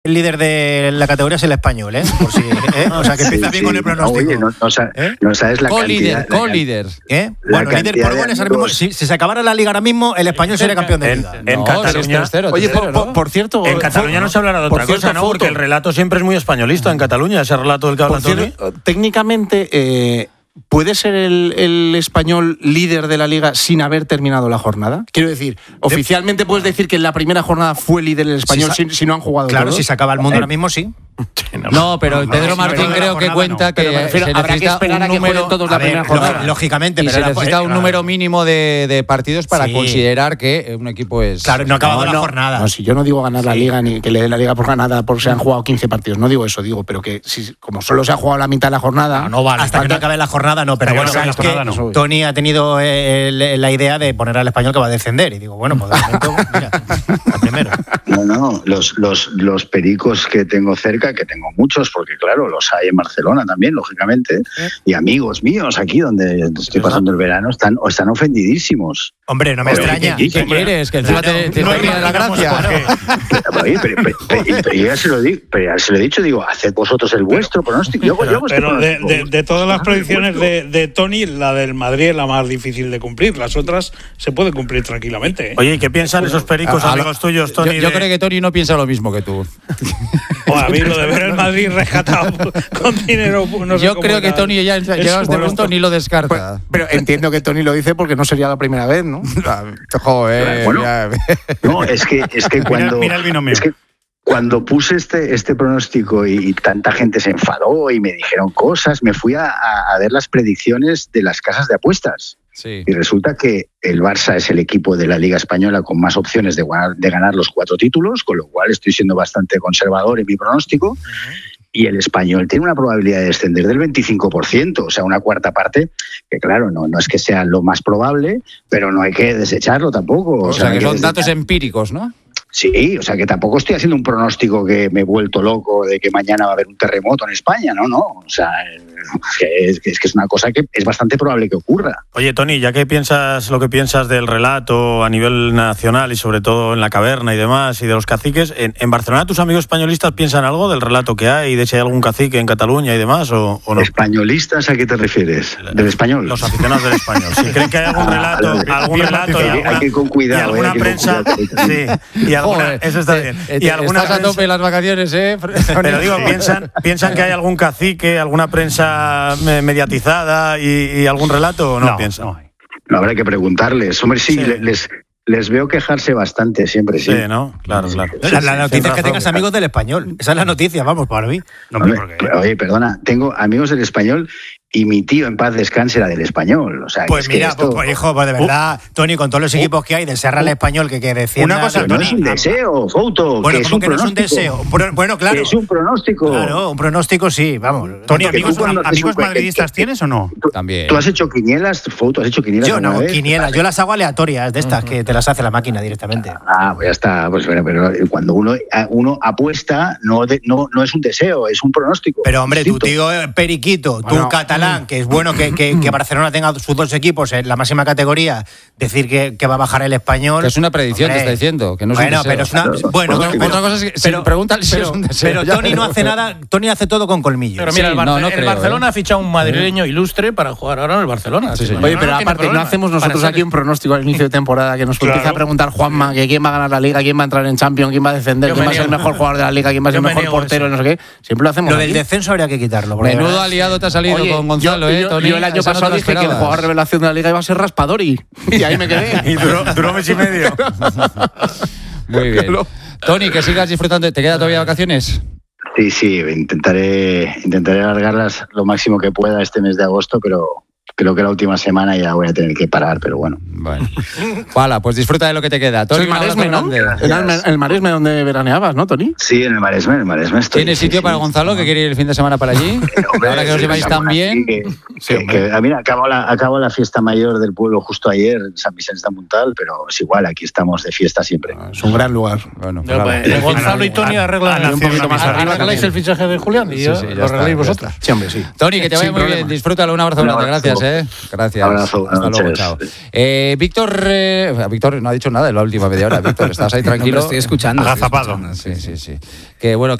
El líder de la categoría es el Español, ¿eh? Por si, O sea, que empieza bien con el pronóstico. Oye, no sabes la cantidad. Co-líder. ¿Qué? Bueno, líder por goles ahora mismo. Si se acabara la liga ahora mismo, el Español sería campeón de liga. En Cataluña. Oye, por cierto. En Cataluña no se hablará de otra cosa, ¿no? Porque el relato siempre es muy españolista en Cataluña, ese relato del que habla Toni. Técnicamente. ¿Puede ser el Español líder de la Liga sin haber terminado la jornada? Quiero decir, oficialmente puedes decir que en la primera jornada fue líder el Español si no han jugado. Claro, todos. si se acaba el mundo ahora mismo, sí. No, pero Pedro Martín creo que cuenta que se habrá que esperar a que jueguen todos la primera jornada. Lógicamente, y se necesita un número mínimo de partidos para considerar que un equipo es... Claro, no ha acabado la jornada. No, si yo no digo ganar la Liga ni que le den la Liga por ganada porque se han jugado 15 partidos, no digo eso, digo, pero que como solo se ha jugado la mitad de la jornada... No vale. Hasta que no acabe la jornada, no, pero bueno, es que Toni ha tenido la idea de poner al Español que va a descender, y digo, bueno, pues de momento, mira, primero. No, los pericos que tengo cerca, que tengo muchos, porque claro, los hay en Barcelona también, lógicamente, y amigos míos aquí donde estoy pasando el verano están ofendidísimos. Hombre, no me extraña. ¿Y qué quieres? Que encima te viene la gracia. Oye, pero ya se lo he dicho, digo, haced vosotros el vuestro pronóstico. Pero de todas las predicciones de Toni, la del Madrid es la más difícil de cumplir. Las otras se pueden cumplir tranquilamente. Oye, ¿y qué piensan esos pericos amigos tuyos, Toni? Yo creo que Toni no piensa lo mismo que tú. A mí lo de ver el Madrid rescatado con dinero... No sé yo creo que Toni ya llegado a este punto ni lo descarta. Pero entiendo que Toni lo dice porque no sería la primera vez, ¿no? Joder. Bueno, no, es que cuando... Mira el binomio. Es que cuando puse este pronóstico y tanta gente se enfadó y me dijeron cosas, me fui a ver las predicciones de las casas de apuestas. Sí. Y resulta que el Barça es el equipo de la Liga Española con más opciones de ganar los 4 títulos, con lo cual estoy siendo bastante conservador en mi pronóstico. Y el Español tiene una probabilidad de descender del 25%, o sea, una cuarta parte, que claro, no es que sea lo más probable, pero no hay que desecharlo tampoco. O sea que son datos empíricos, ¿no? Sí, o sea que tampoco estoy haciendo un pronóstico que me he vuelto loco de que mañana va a haber un terremoto en España, no, o sea, es que es una cosa que es bastante probable que ocurra. Oye, Toni, ya que piensas lo que piensas del relato a nivel nacional y sobre todo en la caverna y demás y de los caciques, ¿en Barcelona tus amigos españolistas piensan algo del relato que hay, de si hay algún cacique en Cataluña y demás o no? ¿Españolistas a qué te refieres? ¿Del español? Los aficionados del español. Si creen que hay algún relato hay que ir con cuidado, y alguna prensa, sí, eso está bien. Y alguna estás a tope en las vacaciones, ¿eh? Pero digo, piensan que hay algún cacique, alguna prensa mediatizada y algún relato o no piensan. No, habrá que preguntarles. Hombre, sí. Les veo quejarse bastante siempre, sí. Sí, ¿no? Claro. La noticia es que tengas amigos del Español. Esa es la noticia, vamos, para mí. Oye, perdona, tengo amigos del Español y mi tío en paz descanse era del Español. O sea, pues mira, hijo, pues de verdad, Toni, con todos los equipos que hay, de Serra al Español, que descienda... Una cosa, no es un deseo, Fouto. Bueno, ¿cómo que no es un deseo? Bueno, claro. Que es un pronóstico. Claro, un pronóstico sí, vamos. Toni, ¿amigos madridistas tienes o no? También. ¿Tú has hecho quinielas, Fouto? ¿Has hecho quinielas? Yo no, quinielas. Yo las hago aleatorias, de estas, que te las hace la máquina directamente. Pues ya está. Pues bueno, pero cuando uno apuesta, no es un deseo, es un pronóstico. Pero hombre, tu tío Periquito, tú catalán, que es bueno que Barcelona tenga sus 2 equipos en la máxima categoría, decir que va a bajar el Español... Que es una predicción, te está diciendo, que no es un deseo. Pero es una... Bueno, otra cosa es que... Pregúntale si es un deseo. Pero Toni no hace nada, Toni hace todo con colmillo. Pero mira, el Barcelona ha fichado un madrileño ilustre para jugar ahora en el Barcelona. Sí. Oye, pero aparte, no hacemos nosotros aquí un pronóstico al inicio de temporada que nos empieza a preguntar Juanma que quién va a ganar la Liga, quién va a entrar en Champions, quién va a descender, quién va a ser el mejor jugador de la Liga, quién va a ser el mejor portero, no sé qué. Siempre lo hacemos. Lo del descenso habría que quitarlo. Menudo aliado te ha salido con Gonzalo, Toni. Yo el año pasado dije que el jugador revelación de la Liga iba a ser Raspadori. Y ahí me quedé. Y duró mes y medio. Muy bien. Toni, que sigas disfrutando. ¿Te quedan todavía vacaciones? Sí, intentaré alargarlas lo máximo que pueda este mes de agosto, pero creo que la última semana ya voy a tener que parar, pero bueno. Vale, pues disfruta de lo que te queda. Toni, el Maresme, ¿no? El Maresme donde veraneabas, ¿no, Toni? Sí, en el Maresme estoy. ¿Tienes sitio para Gonzalo que quiere ir el fin de semana para allí? Ahora que os lleváis tan bien. Mira, acabo la fiesta mayor del pueblo justo ayer, en San Vicente de Montal, pero es igual, aquí estamos de fiesta siempre. Es un gran lugar. Bueno, Gonzalo y Toni arreglan un poquito más arriba. Arregláis el fichaje de Julián y lo arregláis vosotros. Sí, hombre, sí. Toni, que te vaya muy bien. Disfrútalo. Un abrazo grande. Gracias, ¿eh? Gracias. Abrazo, hasta luego, noches. chao. Víctor no ha dicho nada en la última media hora. Víctor, ¿estás ahí tranquilo? No, estoy escuchando. Agazapado. Sí. Que bueno.